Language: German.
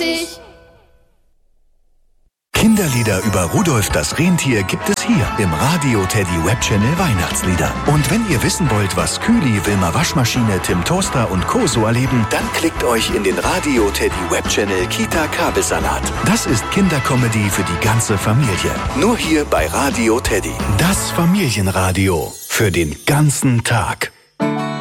lustig. Kinderlieder über Rudolf das Rentier gibt es hier im Radio Teddy Webchannel Weihnachtslieder. Und wenn ihr wissen wollt, was Kühli, Wilma Waschmaschine, Tim Toaster und Co. so erleben, dann klickt euch in den Radio Teddy Webchannel Kita Kabelsalat. Das ist Kindercomedy für die ganze Familie. Nur hier bei Radio Teddy. Das Familienradio für den ganzen Tag.